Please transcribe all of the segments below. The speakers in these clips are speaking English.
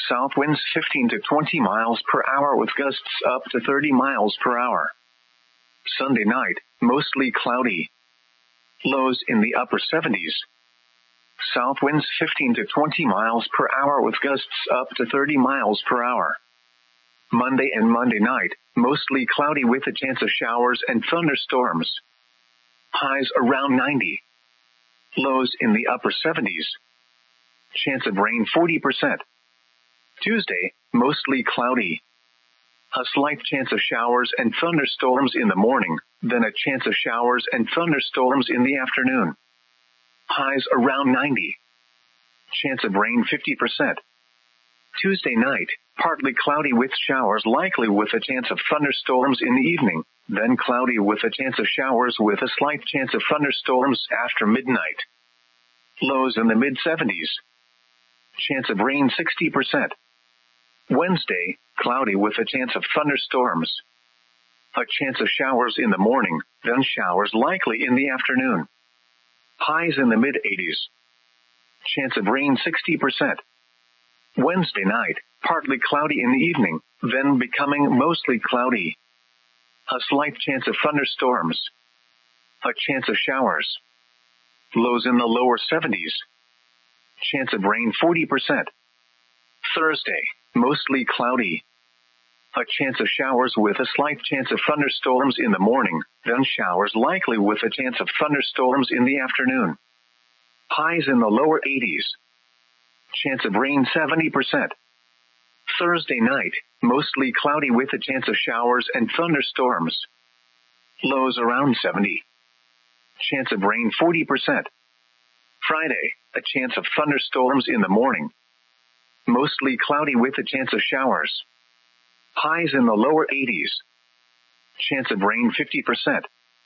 South winds 15 to 20 miles per hour with gusts up to 30 miles per hour. Sunday night, mostly cloudy. Lows in the upper 70s. South winds 15 to 20 miles per hour with gusts up to 30 miles per hour. Monday and Monday night, mostly cloudy with a chance of showers and thunderstorms. Highs around 90. Lows in the upper 70s. Chance of rain 40%. Tuesday, mostly cloudy. A slight chance of showers and thunderstorms in the morning, then a chance of showers and thunderstorms in the afternoon. Highs around 90. Chance of rain 50%. Tuesday night, partly cloudy with showers likely with a chance of thunderstorms in the evening, then cloudy with a chance of showers with a slight chance of thunderstorms after midnight. Lows in the mid-70s. Chance of rain 60%. Wednesday, cloudy with a chance of thunderstorms. A chance of showers in the morning, then showers likely in the afternoon. Highs in the mid-80s. Chance of rain 60%. Wednesday night, partly cloudy in the evening, then becoming mostly cloudy. A slight chance of thunderstorms. A chance of showers. Lows in the lower 70s. Chance of rain 40%. Thursday, mostly cloudy. A chance of showers with a slight chance of thunderstorms in the morning, then showers likely with a chance of thunderstorms in the afternoon. Highs in the lower 80s. Chance of rain 70%. Thursday night, mostly cloudy with a chance of showers and thunderstorms. Lows around 70. Chance of rain 40%. Friday, a chance of thunderstorms in the morning. Mostly cloudy with a chance of showers. Highs in the lower 80s. Chance of rain 50%.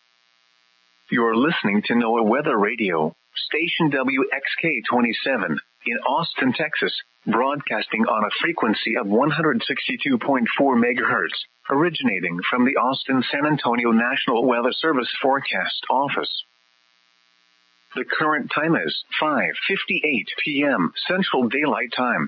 You're listening to NOAA Weather Radio, station WXK-27, in Austin, Texas, broadcasting on a frequency of 162.4 megahertz, originating from the Austin-San Antonio National Weather Service Forecast Office. The current time is 5:58 p.m. Central Daylight Time.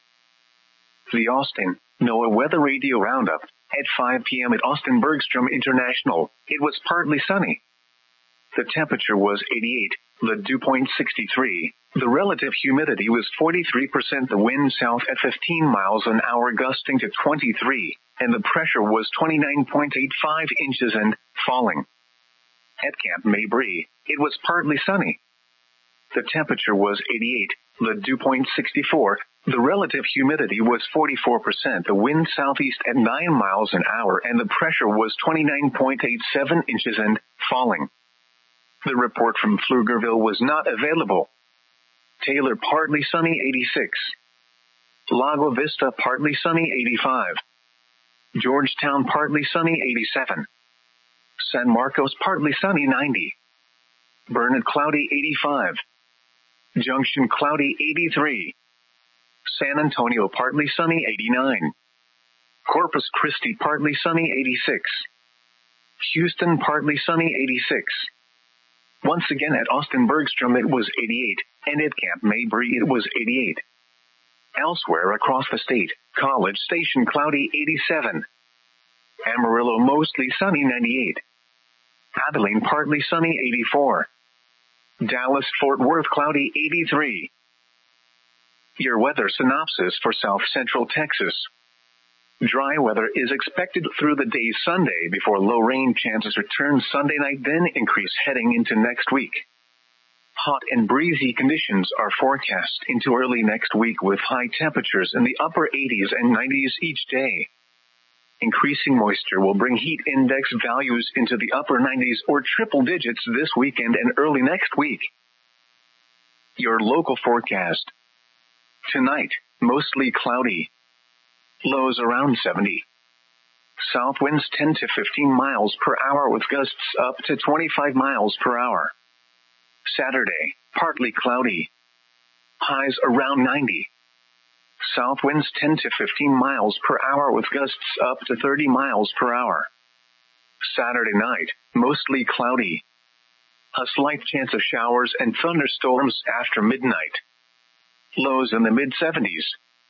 The Austin NOAA Weather Radio Roundup. At 5 p.m. at Austin Bergstrom International, it was partly sunny. The temperature was 88, the dew point 63. The relative humidity was 43%, the wind south at 15 miles an hour gusting to 23, and the pressure was 29.85 inches and falling. At Camp Mabry, it was partly sunny. The temperature was 88, the dew point 64. The relative humidity was 44%, the wind southeast at 9 miles an hour, and the pressure was 29.87 inches and falling. The report from Pflugerville was not available. Taylor partly sunny 86. Lago Vista partly sunny 85. Georgetown partly sunny 87. San Marcos partly sunny 90. Burnett cloudy 85. Junction cloudy 83. San Antonio partly sunny 89. Corpus Christi partly sunny 86. Houston partly sunny 86. Once again at Austin Bergstrom it was 88, and at Camp Mabry it was 88. Elsewhere across the state, College Station cloudy 87. Amarillo mostly sunny 98. Abilene partly sunny 84. Dallas Fort Worth cloudy 83. Your weather synopsis for South Central Texas. Dry weather is expected through the day Sunday before low rain chances return Sunday night, then increase heading into next week. Hot and breezy conditions are forecast into early next week with high temperatures in the upper 80s and 90s each day. Increasing moisture will bring heat index values into the upper 90s or triple digits this weekend and early next week. Your local forecast. Tonight, mostly cloudy. Lows around 70. South winds 10 to 15 miles per hour with gusts up to 25 miles per hour. Saturday, partly cloudy. Highs around 90. South winds 10 to 15 miles per hour with gusts up to 30 miles per hour. Saturday night, mostly cloudy. A slight chance of showers and thunderstorms after midnight. Lows in the mid-70s.